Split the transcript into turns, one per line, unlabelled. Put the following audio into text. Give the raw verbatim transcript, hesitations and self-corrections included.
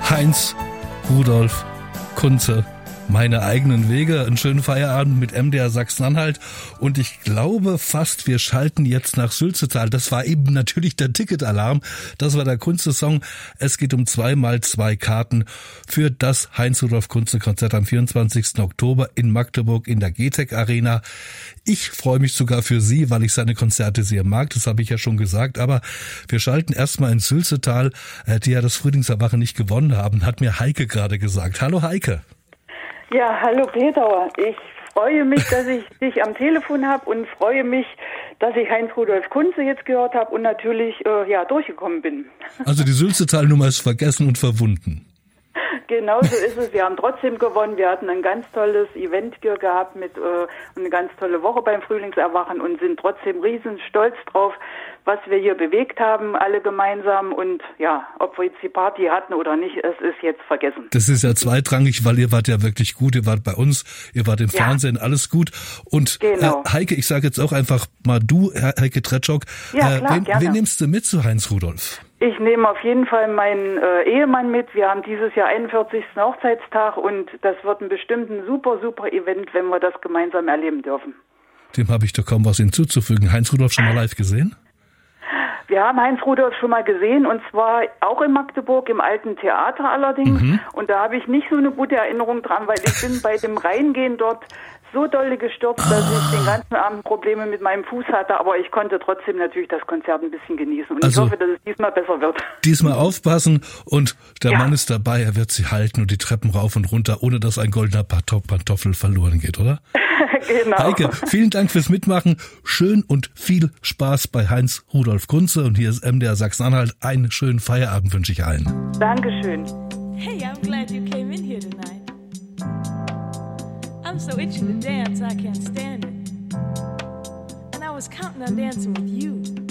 Heinz Rudolf Kunze. Meine eigenen Wege, einen schönen Feierabend mit M D R Sachsen-Anhalt und ich glaube fast, wir schalten jetzt nach Sülzetal. Das war eben natürlich der Ticketalarm, das war der Kunze-Song. Es geht um zwei mal zwei Karten für das Heinz-Rudolf-Kunze-Konzert am vierundzwanzigsten Oktober in Magdeburg in der G T E C Arena. Ich freue mich sogar für Sie, weil ich seine Konzerte sehr mag, das habe ich ja schon gesagt, aber wir schalten erstmal in Sülzetal, die ja das Frühlingserwachen nicht gewonnen haben, hat mir Heike gerade gesagt. Hallo Heike.
Ja, hallo Peter. Ich freue mich, dass ich dich am Telefon habe und freue mich, dass ich Heinz-Rudolf Kunze jetzt gehört habe und natürlich äh, ja durchgekommen bin.
Also die Sülzetal-Nummer ist vergessen und verwunden.
Genau so ist es. Wir haben trotzdem gewonnen. Wir hatten ein ganz tolles Event hier gehabt mit äh, eine ganz tolle Woche beim Frühlingserwachen und sind trotzdem riesen stolz drauf, was wir hier bewegt haben, alle gemeinsam. Und ja, ob wir jetzt die Party hatten oder nicht, es ist jetzt vergessen.
Das ist ja zweitrangig, weil ihr wart ja wirklich gut. Ihr wart bei uns, ihr wart im ja. Fernsehen, alles gut. Und
genau.
äh, Heike, ich sage jetzt auch einfach mal du, Heike Tretschok.
Ja,
äh,
klar,
wen,
gerne.
wen nimmst du mit zu Heinz Rudolf?
Ich nehme auf jeden Fall meinen äh, Ehemann mit. Wir haben dieses Jahr einundvierzigsten Hochzeitstag und das wird ein bestimmt ein super, super Event, wenn wir das gemeinsam erleben dürfen.
Dem habe ich doch kaum was hinzuzufügen. Heinz Rudolf schon mal live gesehen?
Wir haben Heinz Rudolf schon mal gesehen und zwar auch in Magdeburg im Alten Theater allerdings. Mhm. Und da habe ich nicht so eine gute Erinnerung dran, weil ich bin bei dem Reingehen dort so dolle gestürzt, dass ah. ich den ganzen Abend Probleme mit meinem Fuß hatte, aber ich konnte trotzdem natürlich das Konzert ein bisschen genießen und also, ich hoffe, dass es diesmal besser wird.
Diesmal aufpassen und der
ja.
Mann ist dabei, er wird sie halten und die Treppen rauf und runter, ohne dass ein goldener Pantoffel verloren geht, oder?
Genau.
Heike, vielen Dank fürs Mitmachen, schön und viel Spaß bei Heinz Rudolf Kunze und hier ist M D R Sachsen-Anhalt, einen schönen Feierabend wünsche ich allen.
Dankeschön.
Hey, I'm glad you came in here tonight. I'm so itching to dance, I can't stand it. And I was counting on dancing with you.